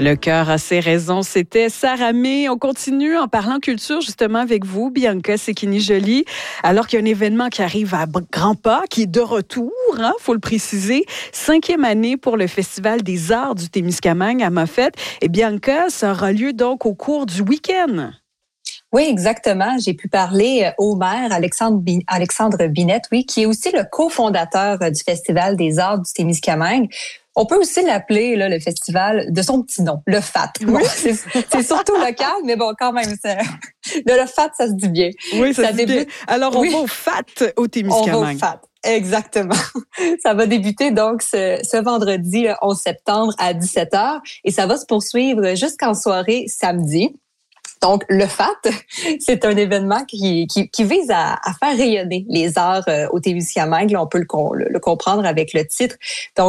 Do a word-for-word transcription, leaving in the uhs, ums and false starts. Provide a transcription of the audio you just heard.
Le cœur a ses raisons. C'était Sarah May. On continue en parlant culture justement avec vous, Bianca Cecchini-Joly. Alors qu'il y a un événement qui arrive à grands pas, qui est de retour, hein, faut le préciser. Cinquième année pour le Festival des Arts du Témiscamingue à Moffett. Et Bianca, ça aura lieu donc au cours du week-end. Oui, exactement. J'ai pu parler au maire Alexandre, Bin- Alexandre Binette, oui, qui est aussi le cofondateur du Festival des Arts du Témiscamingue. On peut aussi l'appeler là, le festival de son petit nom, le F A T. Bon, oui. c'est, c'est surtout local, mais bon, quand même, c'est, le, le F A T, ça se dit bien. Oui, ça, ça se dit débute... bien. Alors, on oui. va au F A T au Témiscamingue. On va au F A T, exactement. Ça va débuter donc ce, ce vendredi onze septembre à dix-sept heures et ça va se poursuivre jusqu'en soirée samedi. Donc, le F A T, c'est un événement qui, qui, qui vise à, à faire rayonner les arts euh, au Témiscamingue. Là, on peut le, le, le comprendre avec le titre. Donc,